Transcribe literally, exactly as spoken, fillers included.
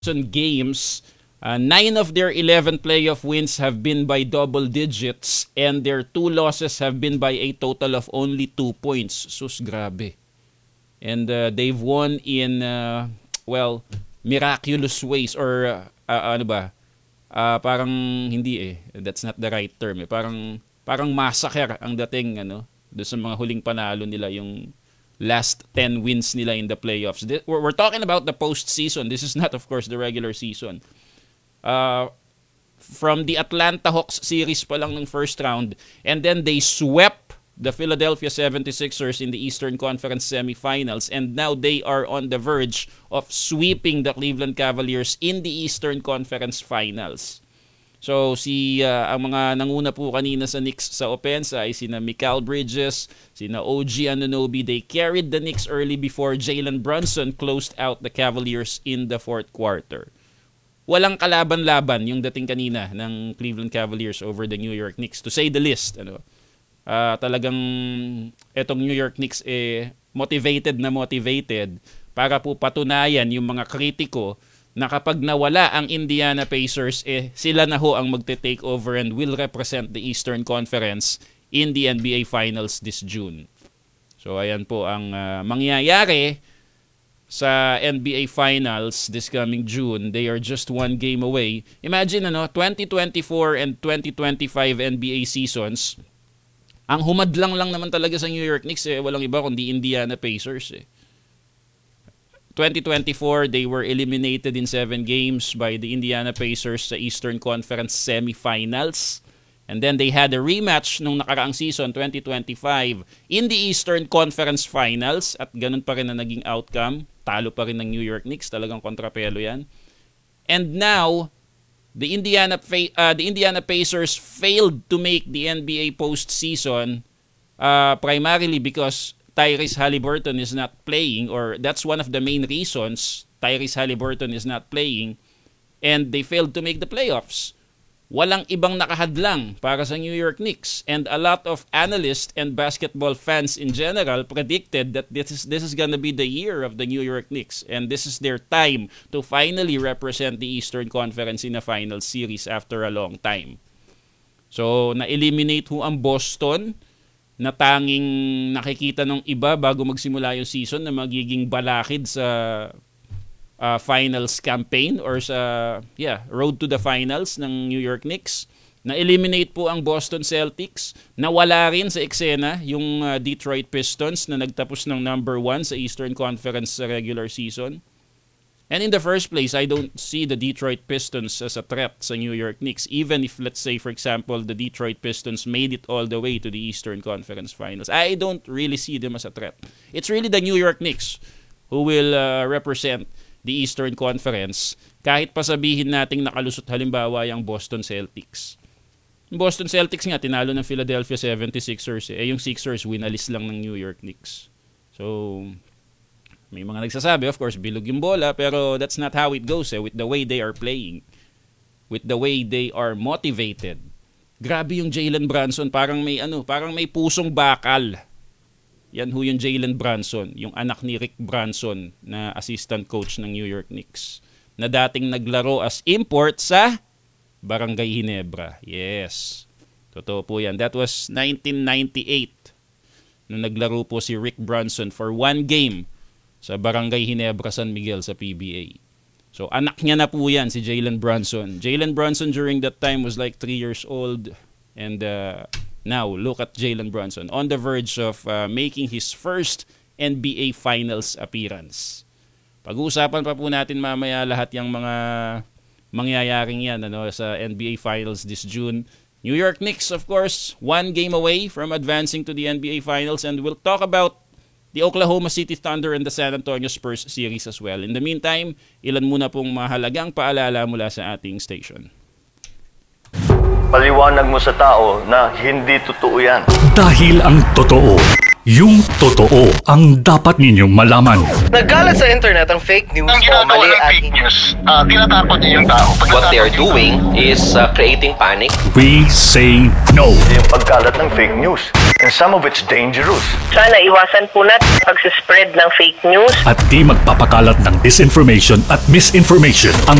games, uh, nine of their eleven playoff wins have been by double digits and their two losses have been by a total of only two points. Sus, grabe. And uh, they've won in, uh, well, miraculous ways or uh, uh, ano ba? Uh, parang hindi eh. That's not the right term eh. Parang, parang massacre ang dating ano, doon sa mga huling panalo nila, yung last ten wins nila in the playoffs. We're, we're talking about the postseason. This is not, of course, the regular season. Uh, from the Atlanta Hawks series pa lang ng first round, and then they swept the Philadelphia seventy-sixers in the Eastern Conference semifinals, and now they are on the verge of sweeping the Cleveland Cavaliers in the Eastern Conference finals. So si uh, ang mga nanguna po kanina sa Knicks sa opensa ay sina Mikal Bridges, sina O G Anunoby. They carried the Knicks early before Jalen Brunson closed out the Cavaliers in the fourth quarter. Walang kalaban-laban yung dating kanina ng Cleveland Cavaliers over the New York Knicks, to say the least. Ano? Uh, talagang etong New York Knicks eh motivated na motivated para po patunayan yung mga kritiko na kapag nawala ang Indiana Pacers, eh sila na ho ang magte-take over and will represent the Eastern Conference in the N B A Finals this June. So ayan po ang uh, mangyayari sa N B A Finals this coming June. They are just one game away. Imagine ano, twenty twenty-four and twenty twenty-five N B A seasons. Ang humadlang lang naman talaga sa New York Knicks eh, walang iba kundi Indiana Pacers eh. twenty twenty-four, they were eliminated in seven games by the Indiana Pacers sa Eastern Conference semifinals. And then they had a rematch nung nakaraang season, twenty twenty-five, in the Eastern Conference Finals. At ganun pa rin na naging outcome. Talo pa rin ng New York Knicks. Talagang kontrapelo yan. And now, the Indiana, uh, the Indiana Pacers failed to make the N B A postseason uh, primarily because Tyrese Haliburton is not playing, or that's one of the main reasons Tyrese Haliburton is not playing, and they failed to make the playoffs. Walang ibang nakahadlang para sa New York Knicks, and a lot of analysts and basketball fans in general predicted that this is this is gonna be the year of the New York Knicks, and this is their time to finally represent the Eastern Conference in a final series after a long time. So, na-eliminate ho ang Boston, na tanging nakikita ng iba bago magsimula yung season na magiging balakid sa uh, finals campaign or sa yeah, road to the finals ng New York Knicks. Na-eliminate po ang Boston Celtics. Nawala rin sa eksena yung uh, Detroit Pistons na nagtapos ng number one sa Eastern Conference sa regular season. And in the first place, I don't see the Detroit Pistons as a threat sa New York Knicks, even if, let's say, for example, the Detroit Pistons made it all the way to the Eastern Conference Finals. I don't really see them as a threat. It's really the New York Knicks who will uh, represent the Eastern Conference, kahit pa sabihin nating nakalusot halimbawa yung Boston Celtics. Boston Celtics nga, tinalo ng Philadelphia seventy-sixers. Eh, yung Sixers, winalis lang ng New York Knicks. So, may mga nagsasabi, of course, bilog yung bola, pero that's not how it goes eh, with the way they are playing, with the way they are motivated. Grabe yung Jalen Brunson, parang may ano, parang may pusong bakal. Yan ho yung Jalen Brunson, yung anak ni Rick Brunson na assistant coach ng New York Knicks, na dating naglaro as import sa Barangay Ginebra. Yes, totoo po yan. That was nineteen ninety-eight, nung naglaro po si Rick Brunson for one game sa Barangay Ginebra, San Miguel sa P B A. So, anak niya na po yan, si Jalen Brunson. Jalen Brunson during that time was like three years old. And uh, now, look at Jalen Brunson on the verge of uh, making his first N B A Finals appearance. Pag-uusapan pa po natin mamaya lahat yung mga mangyayaring yan ano, sa N B A Finals this June. New York Knicks, of course, one game away from advancing to the N B A Finals. And we'll talk about the Oklahoma City Thunder and the San Antonio Spurs series as well. In the meantime, ilan muna pong mahalagang paalala mula sa ating station. Paliwanag mo sa tao na hindi totoo yan. Dahil ang totoo Yung totoo ang dapat ninyong malaman. Nagkalat sa internet ang fake news Ang o ginagawa mali ng at fake news, uh, tinatakot niyo yung tao. Pag What they are natakot yung doing is uh, creating panic. We say no. Yung pagkalat ng fake news. And some of it's dangerous. Sana iwasan po natin pagsispread ng fake news. At di magpapakalat ng disinformation at misinformation ang